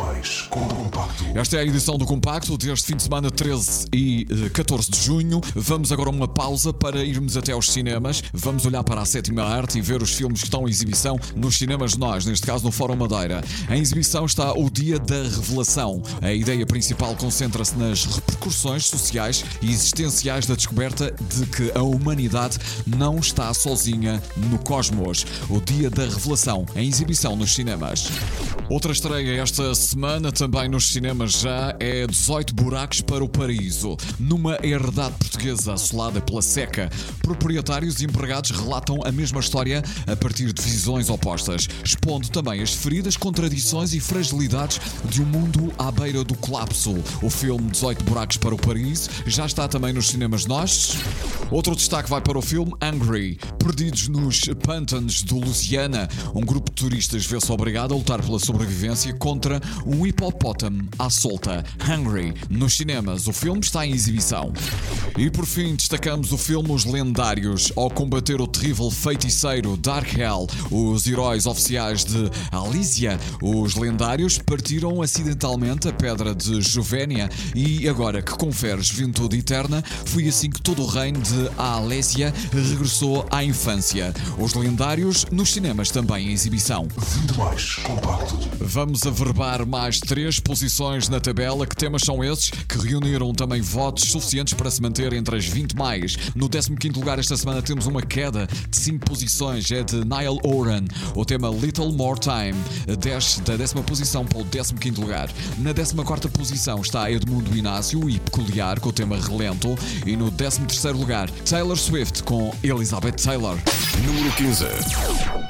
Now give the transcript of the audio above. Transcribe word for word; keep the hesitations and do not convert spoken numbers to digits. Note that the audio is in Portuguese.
mais com o Compacto. Esta é a edição do Compacto deste fim de semana treze e catorze de junho. Vamos agora a uma pausa para irmos até aos cinemas. Vamos olhar para a sétima arte e ver os filmes que estão em exibição nos cinemas de nós, neste caso no Fórum Madeira. Em exibição está o Dia da Revelação. A ideia principal concentra-se nas repercussões sociais e existenciais da descoberta de que a humanidade não está sozinha no cosmos. O Dia da Revelação, em exibição nos cinemas. Outra estreia esta semana também nos cinemas já é dezoito buracos para o paraíso. Numa herdade portuguesa assolada pela seca, proprietários e empregados relatam a mesma história a partir de visões opostas, expondo também as feridas, contradições e fragilidades de um mundo à beira do colapso. O filme dezoito buracos para o paraíso já está também nos cinemas nós. Outro destaque vai para o filme Hungry. Perdidos nos pântanos do Louisiana, um grupo de turistas vê-se obrigado a lutar pela sobrevivência contra um hipopótamo à solta. Hungry. Nos cinemas, o filme está em exibição. E por fim, destacamos o filme Os Lendários. Ao combater o terrível feiticeiro Darkell, os heróis oficiais de Alísia, os lendários partiram acidentalmente a pedra de Juvénia e agora que confere juventude eterna, foi assim que todo o reino de Alésia regressou à infância. Os Lendários nos cinemas também em exibição. vinte mais Compacto. Vamos averbar mais três posições na tabela. Que temas são esses que reuniram também votos suficientes para se manter entre as vinte mais? No décimo quinto lugar esta semana temos uma queda de cinco posições, é de Niall Horan. O tema Little More Time desce da décima posição para o décimo quinto lugar. Na décima quarta posição está Edmundo Inácio e Peculiar com o tema Relento. E no décimo terceiro lugar Taylor Swift com Elizabeth Taylor. Número quinze.